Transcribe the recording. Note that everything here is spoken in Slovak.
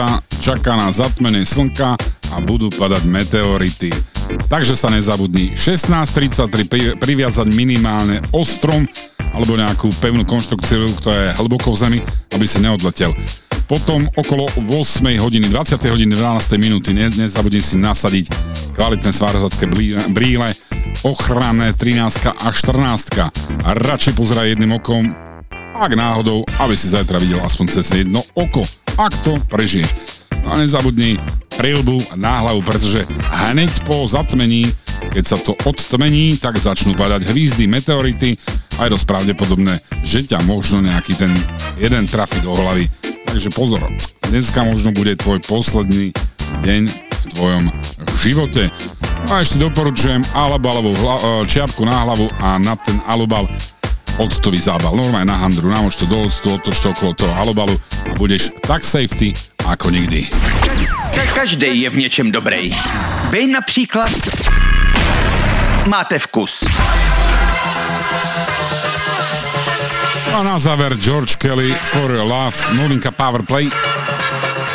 čaká na zatmenie slnka a budú padať meteority. Takže sa nezabudni 16:33 priviazať minimálne ostrom alebo nejakú pevnú konštrukciu, ktorá je hlboko v zemi, aby si neodletel. Potom okolo 8 hodiny, 20 hodiny, 12 minúty nezabudni si nasadiť kvalitné svárzacké brýle, ochranné 13 a 14. A radšej pozeraj jedným okom, ak náhodou, aby si zajtra videl aspoň cez jedno oko, ak to prežiješ. A nezabudni prilbu na hlavu, pretože hneď po zatmení, keď sa to odtmení, tak začnú padať hvízdy, meteority a je dosť pravdepodobné, že ťa možno nejaký ten jeden trafi do hlavy. Takže pozor, dneska možno bude tvoj posledný deň v tvojom živote. A ešte doporučujem alobalovú čiapku na hlavu a na ten alobal octový zábal. Normálne na handru, namoč to do octu, otoč to okolo toho alobalu a budeš tak safety ako nikdy. Každej je v něčem dobrej. Vy například máte vkus. A na záver George Kelly, For Your Love, novinka Powerplay.